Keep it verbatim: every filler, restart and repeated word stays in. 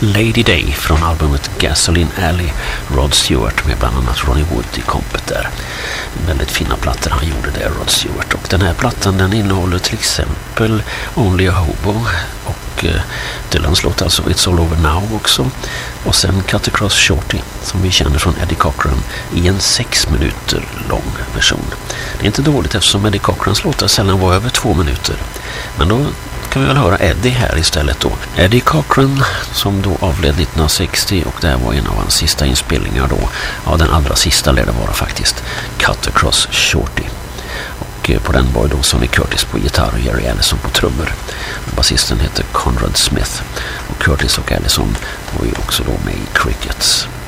Lady Day från albumet Gasoline Alley, Rod Stewart med bland annat Ronnie Wood i kompet där. Väldigt fina plattor han gjorde där, Rod Stewart. Och den här plattan den innehåller till exempel Only a Hobo och eh, Dylans låt alltså It's All Over Now också. Och sen Cut Across Shorty som vi känner från Eddie Cochran i en sex minuter lång version. Det är inte dåligt eftersom Eddie Cochrans låtar sällan var över två minuter. Men då kan vi väl höra Eddie här istället då. Eddie Cochran som då avled nittonhundrasextio och det här var en av hans sista inspelningar då. Ja, den allra sista lär det vara faktiskt. Cut Across Shorty. Och på den var då Sonny Curtis på gitarr och Jerry Allison på trummor. Basisten heter Conrad Smith och Curtis och Allison var ju också då med i Crickets.